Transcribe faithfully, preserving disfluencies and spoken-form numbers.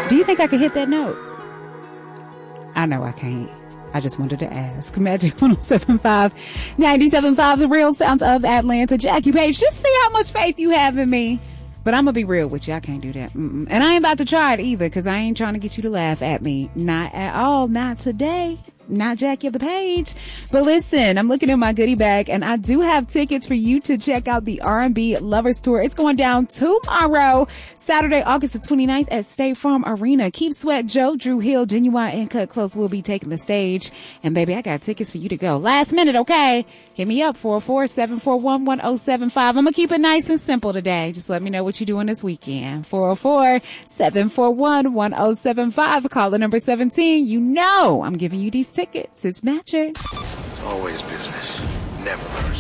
Do you think I could hit that note? I know I can't. I just wanted to ask. Magic one oh seven point five, ninety-seven point five, the real sounds of Atlanta. Jackie Page, just see how much faith you have in me. But I'm going to be real with you. I can't do that. Mm-mm. And I ain't about to try it either, because I ain't trying to get you to laugh at me. Not at all. Not today. Not Jackie of the Page. But listen, I'm looking in my goodie bag, and I do have tickets for you to check out the R and B Lovers Tour. It's going down tomorrow, Saturday, August the twenty-ninth at State Farm Arena. Keep Sweat, Joe, Drew Hill, Genuine, and Cut Close will be taking the stage. And baby, I got tickets for you to go. Last minute, okay? Hit me up, four oh four, seven four one, one oh seven five. I'm going to keep it nice and simple today. Just let me know what you're doing this weekend. four oh four, seven four one, one oh seven five. Caller number seventeen. You know I'm giving you these tickets. It's Magic. It's always business, never personal.